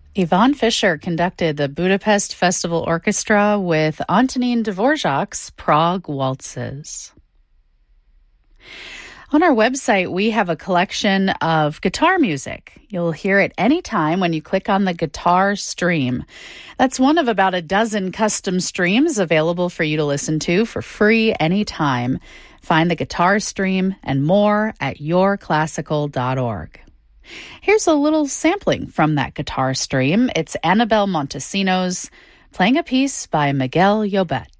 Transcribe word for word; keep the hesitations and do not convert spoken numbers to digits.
Yvonne Fischer conducted the Budapest Festival Orchestra with Antonin Dvorak's Prague Waltzes. On our website, we have a collection of guitar music. You'll hear it anytime when you click on the guitar stream. That's one of about a dozen custom streams available for you to listen to for free anytime. Find the guitar stream and more at your classical dot org. Here's a little sampling from that guitar stream. It's Annabelle Montesinos playing a piece by Miguel Llobet.